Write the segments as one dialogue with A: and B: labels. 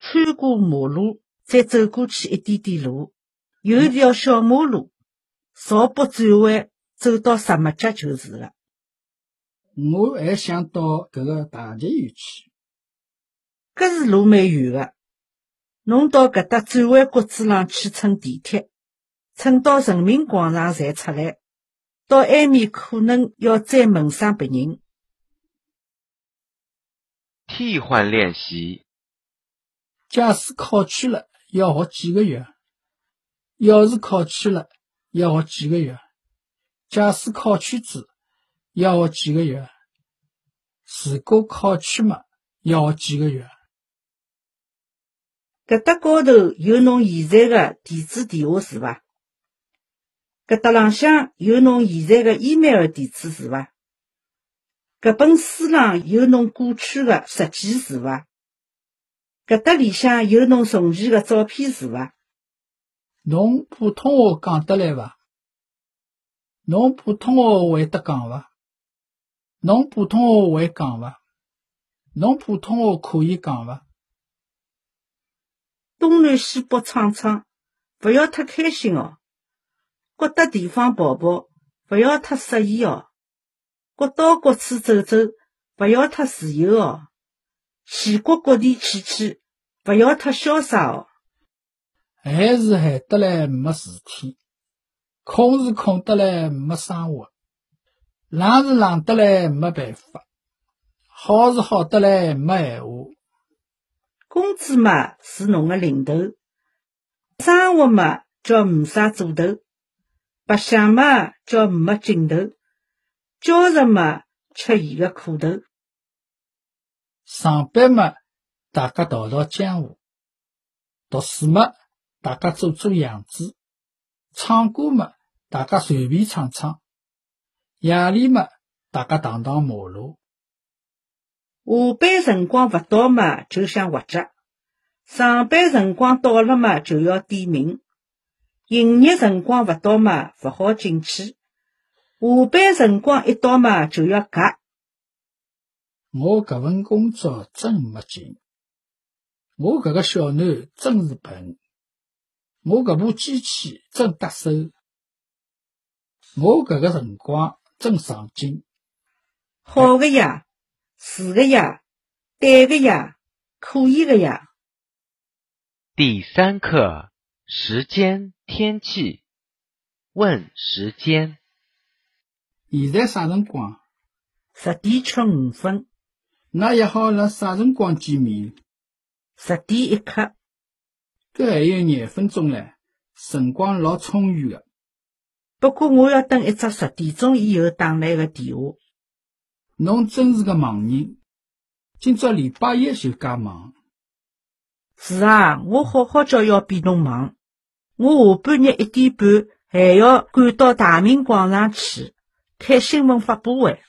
A: 穿过马路，再走过去一点点路，有一条小马路，朝北转弯，走到石门角就是了。
B: 我还想到搿个大剧院去。
A: 搿是路蛮远个，侬到搿搭转弯角子浪去乘地铁，乘到人民广场才出来，到埃面可能要再问上别人。
C: 替换练习。
B: 假使考取了，要学几个月？要是考取了，要学几个月？假使考取子，要学几个月？如果考取嘛，要学几个月？
A: 搿搭高头有侬现在个地址电话是伐？搿搭浪向有侬现在个 email 地址是伐？搿本书浪有侬过去个实际是伐？搿搭里向有侬从前个照片是伐？
B: 侬普通话讲得来伐？侬普通话会得讲伐？侬普通话会讲伐？侬普通话可以讲伐？
A: 东南西北闯闯，勿要太开心哦。各搭地方跑跑，勿要太适意哦。各到各处走走，勿要太自由哦。全国各地去去，勿要太潇洒哦。
B: 闲是闲得来没事体，空是空得来没生活，冷是冷得来没办法，好是好得来没闲话。
A: 工资嘛是侬个领头，生活嘛叫没啥做头，白相嘛叫没劲头，教授嘛吃伊个苦头。
B: 上班嘛，大家道道江湖；读书嘛，大家做做样子；唱歌嘛，大家随便唱唱；夜里嘛，大家荡荡马路。
A: 下班辰光勿到嘛，就想活着；上班辰光到了嘛，就要点名；营业辰光勿到嘛，勿好进去；下班辰光一到嘛，就要夹。
B: 我搿份工作真没劲，我搿个小囡真是笨，我搿部机器真得手，我搿个辰光真上进。
A: 好个呀，是个呀，对个呀，可以个呀。
C: 第3课，时间、天气。问时间。
B: 现在啥辰光
A: 10点吃5分。
B: 那也好辣啥辰光见面
A: 10点1刻。
B: 搿还有廿分钟唻，辰光老充裕个。
A: 不过我要等一只10点钟以后打来个电话。
B: 侬真是个忙人，今朝礼拜一就介忙。
A: 是啊，我好好叫要比侬忙。我下半日1点半还要赶到大明广场去开新闻发布会。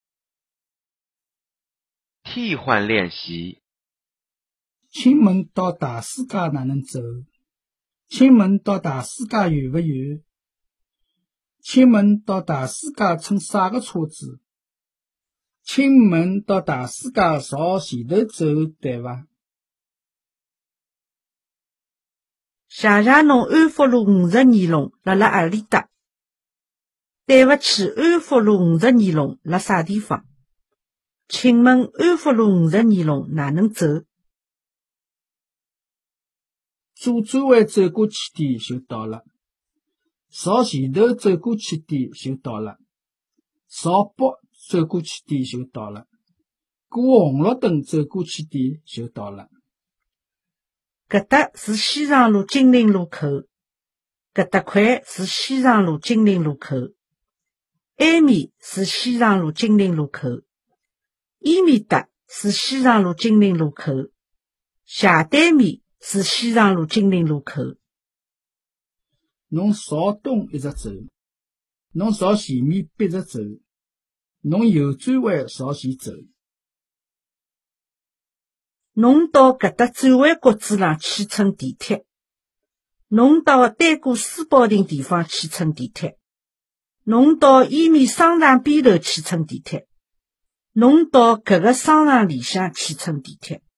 C: 替换练习。
B: 请问到大世界哪能走？请问到大世界远勿远？请问到大世界乘啥个车子？请问到大世界朝前头走对伐？
A: 谢谢侬安福路52弄辣辣何里搭？对勿起，安福路52弄辣啥地方？请问安福路52弄哪能走？
B: 左转弯走过去点就到了，朝前头走过去点就到了，朝北走过去点就到了，过红绿灯走过去点就到了。
A: 搿搭是西长路金陵路口，搿搭块是西长路金陵路口，埃面是西长路金陵路口，伊面搭是西长路金陵路口，斜对面是西长路金陵路口。
B: 侬朝东一直走，侬朝前面逼着走，侬右转弯朝前走。
A: 侬到搿搭转弯角子浪去乘地铁，侬到对过书报亭地方去乘地铁，侬到伊面商场边头去乘地铁，侬到搿个商场里向去乘地铁。